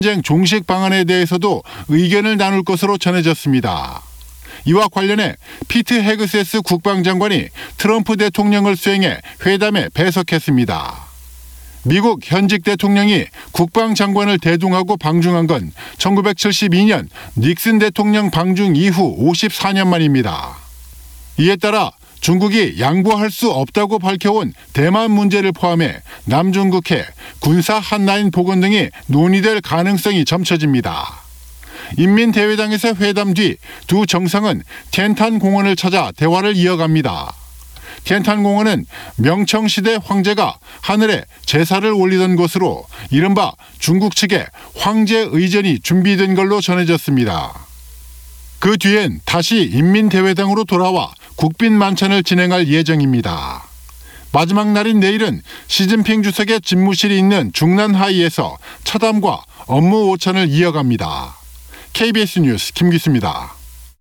전쟁 종식 방안에 대해서도 의견을 나눌 것으로 전해졌습니다. 이와 관련해 피트 헤그세스 국방장관이 트럼프 대통령을 수행해 회담에 배석했습니다. 미국 현직 대통령이 국방장관을 대동하고 방중한 건 1972년 닉슨 대통령 방중 이후 54년 만입니다. 이에 따라 중국이 양보할 수 없다고 밝혀온 대만 문제를 포함해 남중국해, 군사 한라인 복원 등이 논의될 가능성이 점쳐집니다. 인민대회당에서 회담 뒤 두 정상은 텐탄 공원을 찾아 대화를 이어갑니다. 텐탄 공원은 명청시대 황제가 하늘에 제사를 올리던 곳으로 이른바 중국 측의 황제 의전이 준비된 걸로 전해졌습니다. 그 뒤엔 다시 인민대회당으로 돌아와 국빈 만찬을 진행할 예정입니다. 마지막 날인 내일은 시진핑 주석의 집무실이 있는 중난하이에서 차담과 업무 오찬을 이어갑니다. KBS 뉴스 김기수입니다.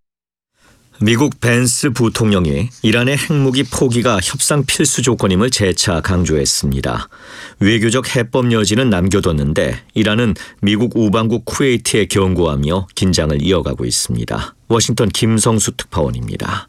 미국 벤스 부통령이 이란의 핵무기 포기가 협상 필수 조건임을 재차 강조했습니다. 외교적 해법 여지는 남겨뒀는데 이란은 미국 우방국 쿠웨이트에 경고하며 긴장을 이어가고 있습니다. 워싱턴 김성수 특파원입니다.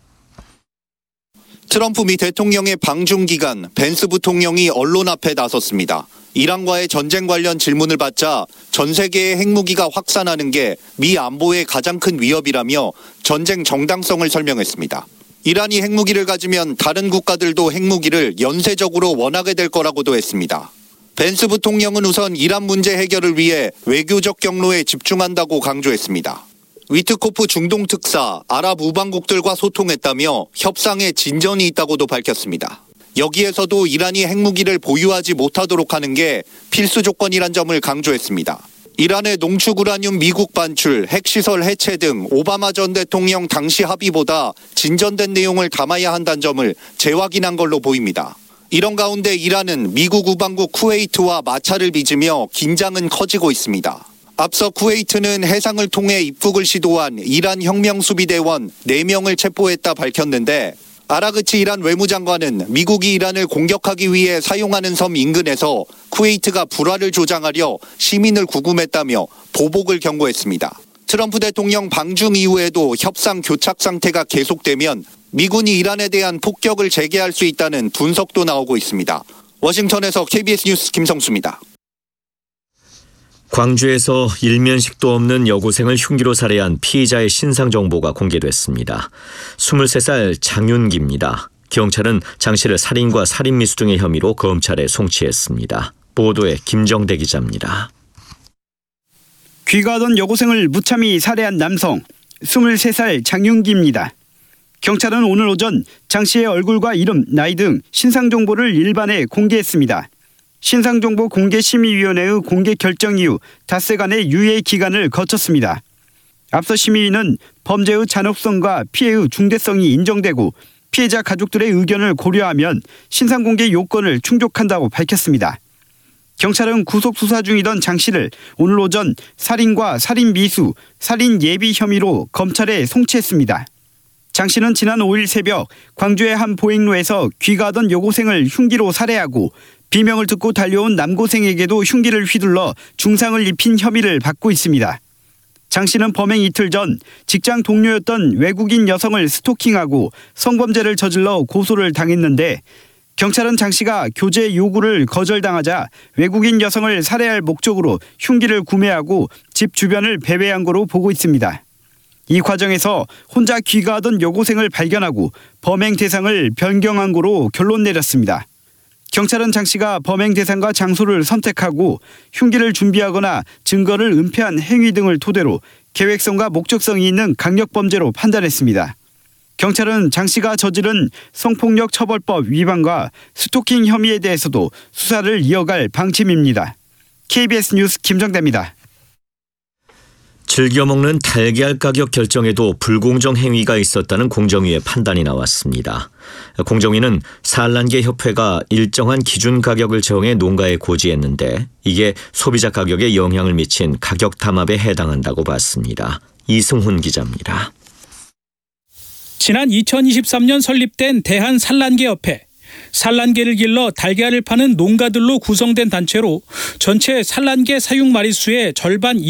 트럼프 미 대통령의 방중 기간 벤스 부통령이 언론 앞에 나섰습니다. 이란과의 전쟁 관련 질문을 받자 전 세계의 핵무기가 확산하는 게 미 안보의 가장 큰 위협이라며 전쟁 정당성을 설명했습니다. 이란이 핵무기를 가지면 다른 국가들도 핵무기를 연쇄적으로 원하게 될 거라고도 했습니다. 벤스 부통령은 우선 이란 문제 해결을 위해 외교적 경로에 집중한다고 강조했습니다. 위트코프 중동 특사 아랍 우방국들과 소통했다며 협상에 진전이 있다고도 밝혔습니다. 여기에서도 이란이 핵무기를 보유하지 못하도록 하는 게 필수 조건이란 점을 강조했습니다. 이란의 농축 우라늄 미국 반출, 핵시설 해체 등 오바마 전 대통령 당시 합의보다 진전된 내용을 담아야 한다는 점을 재확인한 걸로 보입니다. 이런 가운데 이란은 미국 우방국 쿠웨이트와 마찰을 빚으며 긴장은 커지고 있습니다. 앞서 쿠웨이트는 해상을 통해 입국을 시도한 이란 혁명수비대원 4명을 체포했다 밝혔는데 아라그치 이란 외무장관은 미국이 이란을 공격하기 위해 사용하는 섬 인근에서 쿠웨이트가 불화를 조장하려 시민을 구금했다며 보복을 경고했습니다. 트럼프 대통령 방중 이후에도 협상 교착 상태가 계속되면 미군이 이란에 대한 폭격을 재개할 수 있다는 분석도 나오고 있습니다. 워싱턴에서 KBS 뉴스 김성수입니다. 광주에서 일면식도 없는 여고생을 흉기로 살해한 피의자의 신상 정보가 공개됐습니다. 23살 장윤기입니다. 경찰은 장 씨를 살인과 살인미수 등의 혐의로 검찰에 송치했습니다. 보도에 김정대 기자입니다. 귀가하던 여고생을 무참히 살해한 남성 23살 장윤기입니다. 경찰은 오늘 오전 장 씨의 얼굴과 이름, 나이 등 신상 정보를 일반에 공개했습니다. 신상정보 공개심의위원회의 공개 결정 이후 닷새간의 유예 기간을 거쳤습니다. 앞서 심의위는 범죄의 잔혹성과 피해의 중대성이 인정되고 피해자 가족들의 의견을 고려하면 신상공개 요건을 충족한다고 밝혔습니다. 경찰은 구속 수사 중이던 장 씨를 오늘 오전 살인과 살인미수, 살인예비 혐의로 검찰에 송치했습니다. 장 씨는 지난 5일 새벽 광주의 한 보행로에서 귀가하던 여고생을 흉기로 살해하고 비명을 듣고 달려온 남고생에게도 흉기를 휘둘러 중상을 입힌 혐의를 받고 있습니다. 장 씨는 범행 이틀 전 직장 동료였던 외국인 여성을 스토킹하고 성범죄를 저질러 고소를 당했는데 경찰은 장 씨가 교제 요구를 거절당하자 외국인 여성을 살해할 목적으로 흉기를 구매하고 집 주변을 배회한 거로 보고 있습니다. 이 과정에서 혼자 귀가하던 여고생을 발견하고 범행 대상을 변경한 거로 결론 내렸습니다. 경찰은 장 씨가 범행 대상과 장소를 선택하고 흉기를 준비하거나 증거를 은폐한 행위 등을 토대로 계획성과 목적성이 있는 강력범죄로 판단했습니다. 경찰은 장 씨가 저지른 성폭력 처벌법 위반과 스토킹 혐의에 대해서도 수사를 이어갈 방침입니다. KBS 뉴스 김정대입니다. 즐겨 먹는 달걀 가격 결정에도 불공정 행위가 있었다는 공정위의 판단이 나왔습니다. 공정위는 산란계 협회가 일정한 기준 가격을 정해 농가에 고지했는데 이게 소비자 가격에 영향을 미친 가격 담합에 해당한다고 봤습니다. 이승훈 기자입니다. 지난 2023년 설립된 대한산란계협회. 산란개를 길러 달걀을 파는 농가들로 구성된 단체로 전체 산란개 사육 마리수의 절반